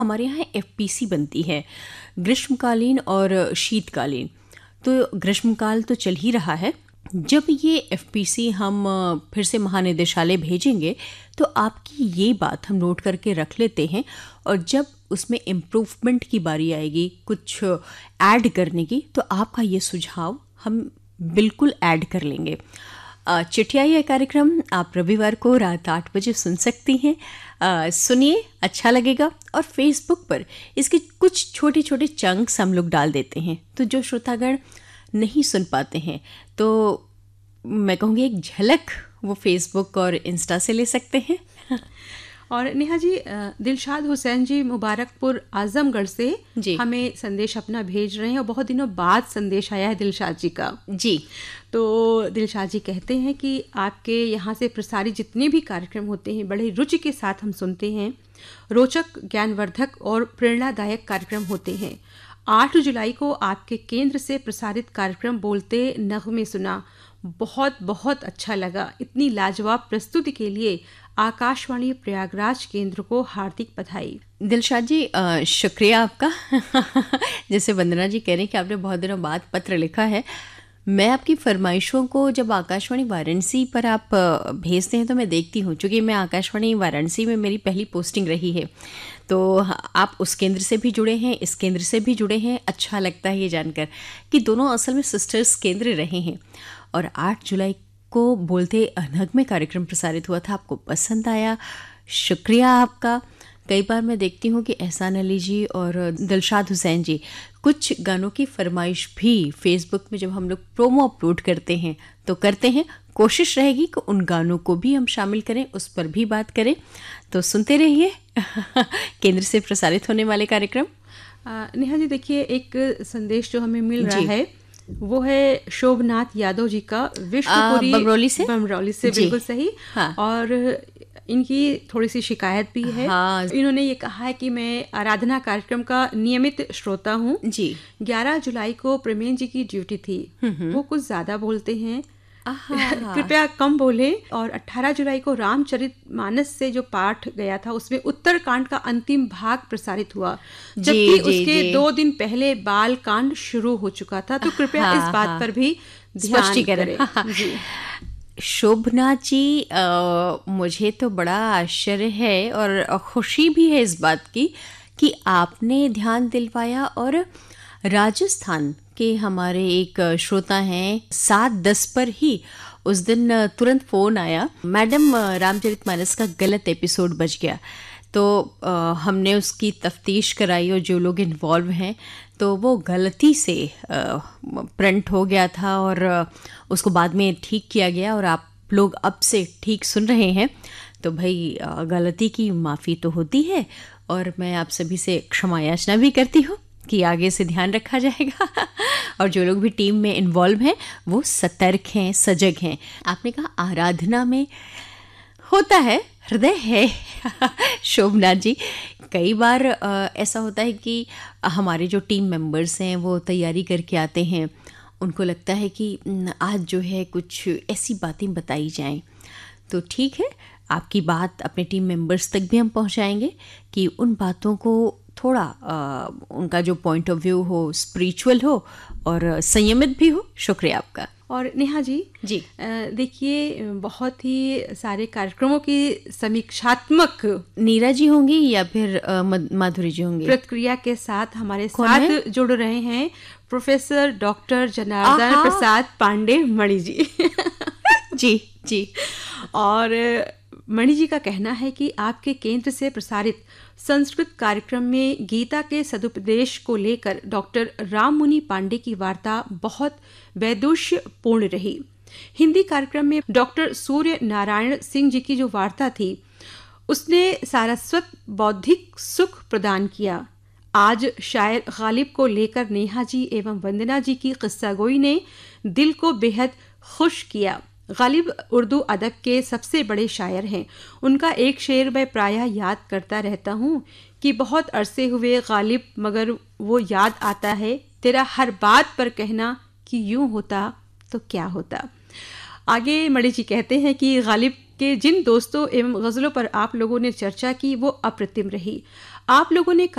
हमारे यहाँ एफपीसी बनती है ग्रीष्मकालीन और शीतकालीन। तो ग्रीष्मकाल तो चल ही रहा है। जब ये एफपीसी हम फिर से महानिदेशालय भेजेंगे तो आपकी ये बात हम नोट करके रख लेते हैं, और जब उसमें इम्प्रूवमेंट की बारी आएगी, कुछ ऐड करने की, तो आपका ये सुझाव हम बिल्कुल ऐड कर लेंगे। चिट्ठिया ये कार्यक्रम आप रविवार को रात 8 बजे सुन सकती हैं। सुनिए, अच्छा लगेगा। और फेसबुक पर इसके कुछ छोटे छोटे चंक्स हम लोग डाल देते हैं, तो जो श्रोतागण नहीं सुन पाते हैं तो मैं कहूँगी एक झलक वो फेसबुक और इंस्टा से ले सकते हैं। और नेहा जी, दिलशाद हुसैन जी मुबारकपुर आजमगढ़ से हमें संदेश अपना भेज रहे हैं, और बहुत दिनों बाद संदेश आया है दिलशाद जी का। जी, तो दिलशाद जी कहते हैं कि आपके यहाँ से प्रसारित जितने भी कार्यक्रम होते हैं बड़े रुचि के साथ हम सुनते हैं। रोचक, ज्ञानवर्धक और प्रेरणादायक कार्यक्रम होते हैं। 8 जुलाई को आपके केंद्र से प्रसारित कार्यक्रम बोलते नगमे सुना, बहुत बहुत अच्छा लगा। इतनी लाजवाब प्रस्तुति के लिए आकाशवाणी प्रयागराज केंद्र को हार्दिक बधाई। दिलशाद जी, शुक्रिया आपका। जैसे वंदना जी कह रहे हैं कि आपने बहुत दिनों बाद पत्र लिखा है। मैं आपकी फरमाइशों को जब आकाशवाणी वाराणसी पर आप भेजते हैं तो मैं देखती हूँ, क्योंकि मैं आकाशवाणी वाराणसी में मेरी पहली पोस्टिंग रही है। तो आप उस केंद्र से भी जुड़े हैं, इस केंद्र से भी जुड़े हैं। अच्छा लगता है ये जानकर कि दोनों असल में सिस्टर्स केंद्र रहे हैं। और 8 जुलाई को बोलते अनहग में कार्यक्रम प्रसारित हुआ था, आपको पसंद आया, शुक्रिया आपका। कई बार मैं देखती हूँ कि एहसान अली जी और दिलशाद हुसैन जी कुछ गानों की फरमाइश भी फेसबुक में जब हम लोग प्रोमो अपलोड करते हैं तो करते हैं। कोशिश रहेगी कि उन गानों को भी हम शामिल करें, उस पर भी बात करें। तो सुनते रहिए केंद्र से प्रसारित होने वाले कार्यक्रम। नेहा जी, देखिए एक संदेश जो हमें मिल रहा है वो है शोभनाथ यादव जी का, विष्णुपुरी बमरौली से बिल्कुल सही। हाँ। और इनकी थोड़ी सी शिकायत भी है। हाँ। इन्होंने ये कहा है कि मैं आराधना कार्यक्रम का नियमित श्रोता हूँ जी। 11 जुलाई को प्रेमेन जी की ड्यूटी थी, वो कुछ ज्यादा बोलते हैं, कृपया कम बोले। और 18 जुलाई को रामचरितमानस से जो पाठ गया था उसमें उत्तरकांड का अंतिम भाग प्रसारित हुआ, जबकि उसके 2 दिन पहले बाल कांड शुरू हो चुका था। तो कृपया इस बात पर भी ध्यान करें। शोभना जी, मुझे तो बड़ा आश्चर्य है और खुशी भी है इस बात की कि आपने ध्यान दिलवाया। और राजस्थान के हमारे एक श्रोता हैं 7/10 पर ही उस दिन तुरंत फ़ोन आया, मैडम रामचरितमानस का गलत एपिसोड बज गया। तो हमने उसकी तफ्तीश कराई और जो लोग इन्वॉल्व हैं तो वो गलती से प्रिंट हो गया था और उसको बाद में ठीक किया गया, और आप लोग अब से ठीक सुन रहे हैं। तो भाई गलती की माफ़ी तो होती है, और मैं आप सभी से क्षमा याचना भी करती हूँ कि आगे से ध्यान रखा जाएगा। और जो लोग भी टीम में इन्वॉल्व हैं वो सतर्क हैं, सजग हैं। आपने कहा आराधना में होता है, हृदय है। शोभनाथ जी, कई बार ऐसा होता है कि हमारे जो टीम मेंबर्स हैं वो तैयारी करके आते हैं, उनको लगता है कि आज जो है कुछ ऐसी बातें बताई जाएं। तो ठीक है, आपकी बात अपने टीम मेंबर्स तक भी हम पहुंचाएंगे कि उन बातों को थोड़ा उनका जो पॉइंट ऑफ व्यू हो स्पिरिचुअल हो और संयमित भी हो। शुक्रिया आपका। और नेहा जी देखिए, बहुत ही सारे कार्यक्रमों की समीक्षात्मक नीरा जी होंगी या फिर माधुरी जी होंगी, प्रतिक्रिया के साथ हमारे साथ जुड़ रहे हैं प्रोफेसर डॉक्टर जनार्दन प्रसाद पांडे मणि जी। जी जी। और मणि जी का कहना है कि आपके केंद्र से प्रसारित संस्कृत कार्यक्रम में गीता के सदुपदेश को लेकर डॉक्टर राममुनि पांडे की वार्ता बहुत वैदुष्यपूर्ण रही। हिंदी कार्यक्रम में डॉक्टर सूर्य नारायण सिंह जी की जो वार्ता थी उसने सारस्वत बौद्धिक सुख प्रदान किया। आज शायर गालिब को लेकर नेहा जी एवं वंदना जी की किस्सागोई ने दिल को बेहद खुश किया। गालिब उर्दू अदब के सबसे बड़े शायर हैं। उनका एक शेर मैं प्रायः याद करता रहता हूँ कि बहुत अरसे हुए गालिब, मगर वो याद आता है तेरा हर बात पर कहना कि यूं होता तो क्या होता। आगे मणि जी कहते हैं कि गालिब के जिन दोस्तों एवं गज़लों पर आप लोगों ने चर्चा की वो अप्रतिम रही। आप लोगों ने